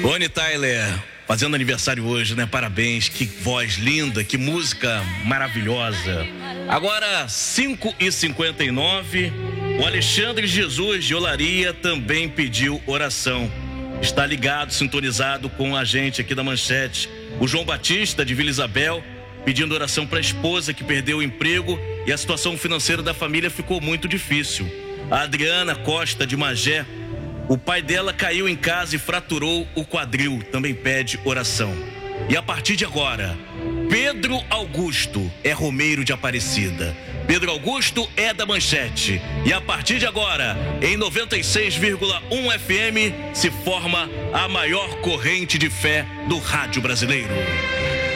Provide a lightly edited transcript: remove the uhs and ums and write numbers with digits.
Bonnie Tyler, fazendo aniversário hoje, né? Parabéns, que voz linda, que música maravilhosa. Agora, 5h59, o Alexandre Jesus de Olaria também pediu oração. Está ligado, sintonizado com a gente aqui da Manchete. O João Batista de Vila Isabel pedindo oração para a esposa que perdeu o emprego e a situação financeira da família ficou muito difícil. A Adriana Costa de Magé, o pai dela caiu em casa e fraturou o quadril, também pede oração. E a partir de agora, Pedro Augusto é Romeiro de Aparecida. Pedro Augusto é da Manchete. E a partir de agora, em 96,1 FM, se forma a maior corrente de fé do rádio brasileiro.